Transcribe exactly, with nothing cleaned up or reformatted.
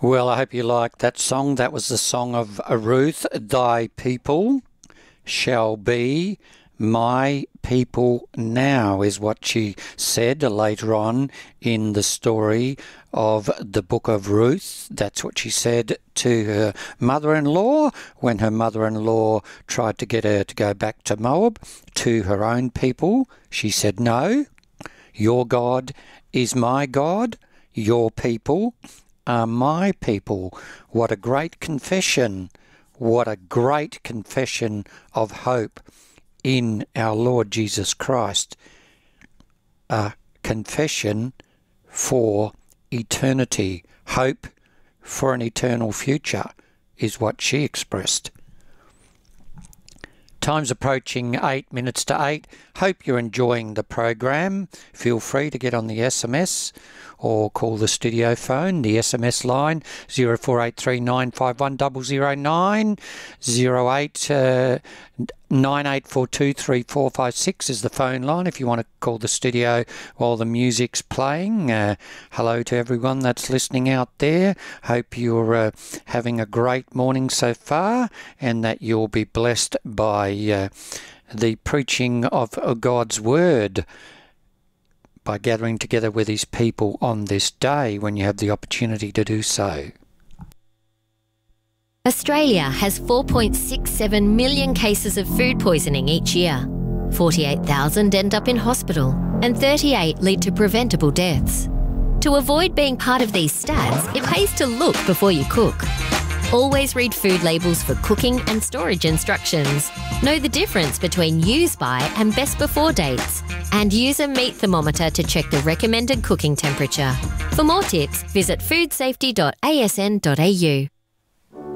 Well, I hope you liked that song. That was the song of Ruth. Thy people shall be my people now, is what she said later on in the story of the book of Ruth. That's what she said to her mother-in-law when her mother-in-law tried to get her to go back to Moab, to her own people. She said, no, your God is my God, your people are my people. What a great confession. What a great confession of hope in our Lord Jesus Christ. A confession for eternity. Hope for an eternal future is what she expressed. Time's approaching eight minutes to eight. Hope you're enjoying the program. Feel free to get on the S M S or call the studio phone, the S M S line, zero four eight three nine five one zero zero nine, zero eight nine eight four two three four five six is the phone line if you want to call the studio while the music's playing. Uh, hello to everyone that's listening out there. Hope you're uh, having a great morning so far and that you'll be blessed by uh, the preaching of God's Word by gathering together with his people on this day when you have the opportunity to do so. Australia has four point six seven million cases of food poisoning each year. forty-eight thousand end up in hospital and thirty-eight lead to preventable deaths. To avoid being part of these stats, it pays to look before you cook. Always read food labels for cooking and storage instructions. Know the difference between use by and best before dates. And use a meat thermometer to check the recommended cooking temperature. For more tips, visit food safety dot a s n dot a u.